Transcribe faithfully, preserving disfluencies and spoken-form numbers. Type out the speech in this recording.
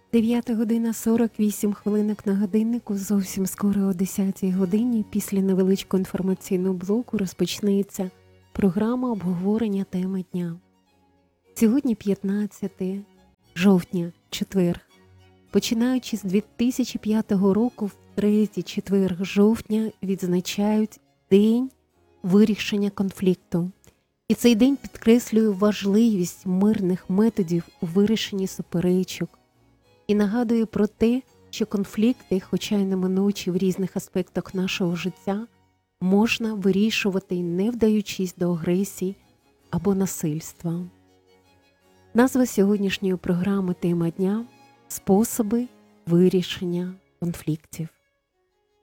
дев'ята година сорок вісім хвилинок на годиннику. Зовсім скоро о десятій годині після невеличкого інформаційного блоку розпочнеться програма обговорення теми дня. Сьогодні п'ятнадцяте жовтня, четвер. Починаючи з дві тисячі п'ятого року, в третій четвер жовтня відзначають День вирішення конфлікту. І цей день підкреслює важливість мирних методів у вирішенні суперечок і нагадує про те, що конфлікти, хоча й неминучі в різних аспектах нашого життя, можна вирішувати, не вдаючись до агресії або насильства. Назва сьогоднішньої програми «Тема дня» – «Способи вирішення конфліктів».